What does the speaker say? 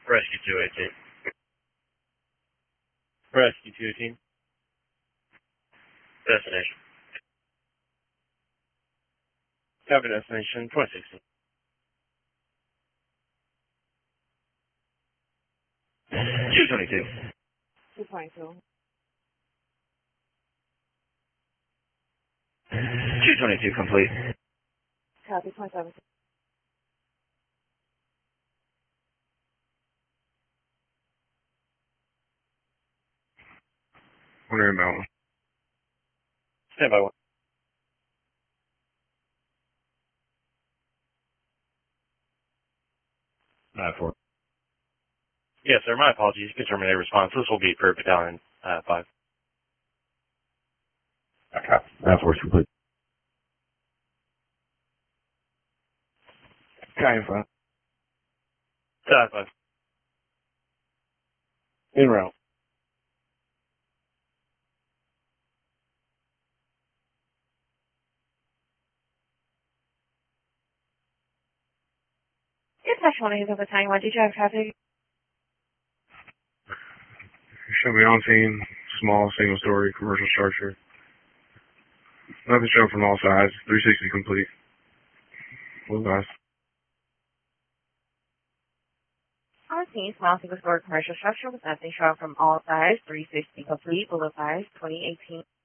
Rescue 218. Rescue 218. Destination. Copy destination 2016. 222. 222. 222 complete. Copy 27. Wondering about one. Stand by one. 9-4. Yes, sir. My apologies. You can terminate response. This will be per battalion 5. Okay. 9-4 is complete. Guy in front. 5. In route. Dispatch 1 is over time. What did you have traffic? Show me on scene. Small, single story, commercial structure. Nothing shown from all sides. 360 complete. Blue guys. On scene, small single story commercial structure with nothing shown from all sides. 360 complete. Boulevard 2018.